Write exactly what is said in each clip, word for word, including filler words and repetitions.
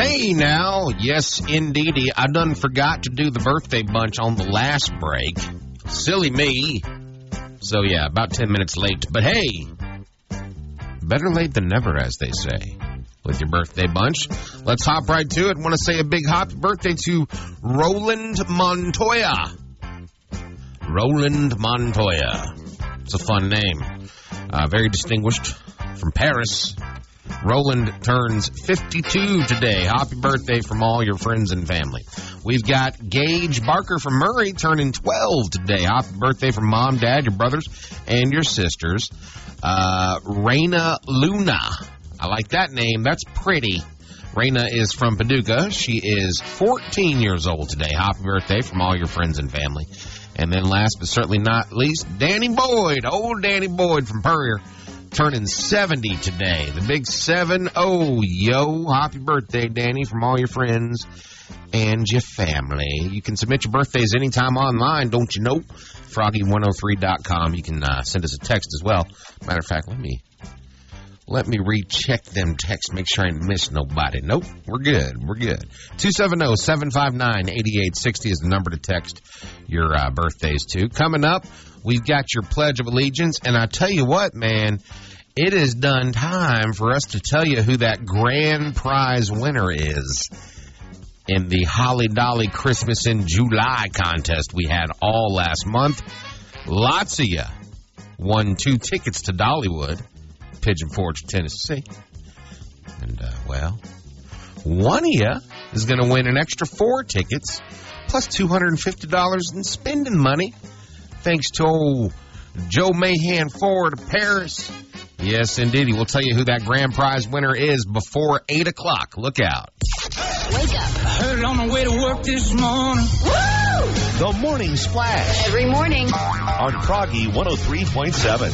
Hey, now. Yes, indeedy. I done forgot to do the birthday bunch on the last break. Silly me. So, yeah, about ten minutes late. But, hey, better late than never, as they say, with your birthday bunch. Let's hop right to it. Want to say a big happy birthday to Roland Montoya. Roland Montoya. It's a fun name. Uh, very distinguished from Paris. Roland turns fifty-two today. Happy birthday from all your friends and family. We've got Gage Barker from Murray turning twelve today. Happy birthday from Mom, Dad, your brothers, and your sisters. Uh, Raina Luna. I like that name. That's pretty. Raina is from Paducah. She is fourteen years old today. Happy birthday from all your friends and family. And then last but certainly not least, Danny Boyd. Old Danny Boyd from Purrier. Turning seventy today. The big seven oh. Yo, happy birthday, Danny, from all your friends and your family. You can submit your birthdays anytime online, don't you know? froggy one oh three dot com. You can uh, send us a text as well. Matter of fact, let me let me recheck them texts, make sure I ain't missed nobody. Nope, we're good. We're good. two seven zero, seven five nine, eight eight six zero is the number to text your uh, birthdays to. Coming up, we've got your Pledge of Allegiance, and I tell you what, man, it is done time for us to tell you who that grand prize winner is in the Holly Dolly Christmas in July contest we had all last month. Lots of you won two tickets to Dollywood, Pigeon Forge, Tennessee. And, uh, well, one of you is going to win an extra four tickets plus two hundred fifty dollars in spending money, thanks to old Joe Mahan Ford of Paris. Yes, indeed. We'll tell you who that grand prize winner is before eight o'clock. Look out. Wake up. I heard it on my way to work this morning. Woo! The Morning Splash. Every morning. On Froggy one oh three point seven.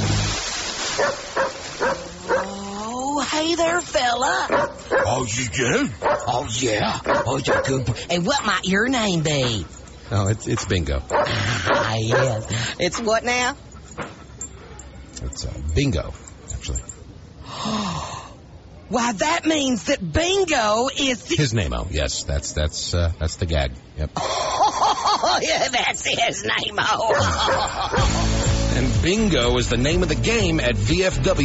Oh, hey there, fella. Oh, you do? Oh, yeah. Oh, you're good. And what might your name be? Oh, it's it's bingo. Ah, yes. It's what now? It's uh, bingo, actually. Why, that means that bingo is the... His name-o. Yes, that's that's uh, that's the gag. Yep. Oh, yeah, that's his name-o. And bingo is the name of the game at V F W.